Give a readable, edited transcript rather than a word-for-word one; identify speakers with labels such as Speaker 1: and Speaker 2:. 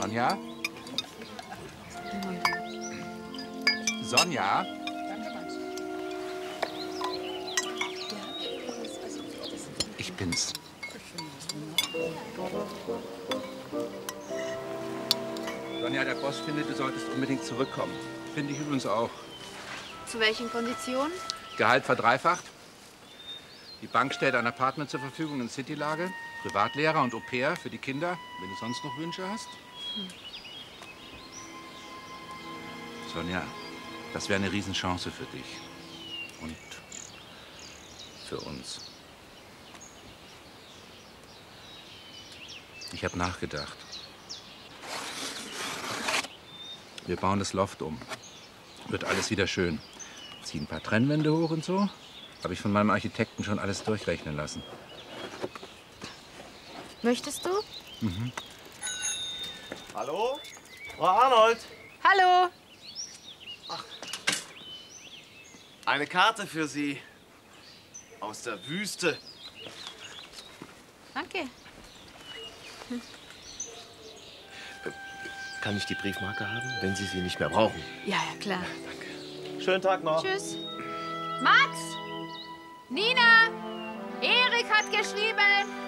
Speaker 1: Sonja? Sonja? Ich bin's. Sonja, der Boss findet, du solltest unbedingt zurückkommen. Finde ich übrigens auch.
Speaker 2: Zu welchen Konditionen?
Speaker 1: Gehalt verdreifacht. Die Bank stellt ein Apartment zur Verfügung in Citylage. Privatlehrer und Au-pair für die Kinder, wenn du sonst noch Wünsche hast. Sonja, das wäre eine Riesenchance für dich. Und für uns. Ich habe nachgedacht. Wir bauen das Loft um. Wird alles wieder schön. Ziehen ein paar Trennwände hoch und so. Habe ich von meinem Architekten schon alles durchrechnen lassen.
Speaker 2: Möchtest du?
Speaker 1: Mhm.
Speaker 3: Hallo? Frau Arnold?
Speaker 2: Hallo.
Speaker 3: Ach. Eine Karte für Sie. Aus der Wüste.
Speaker 2: Danke.
Speaker 3: Kann ich die Briefmarke haben, wenn Sie sie nicht mehr brauchen?
Speaker 2: Ja, ja, klar.
Speaker 3: Danke. Schönen Tag noch.
Speaker 2: Tschüss. Max! Nina! Erik hat geschrieben.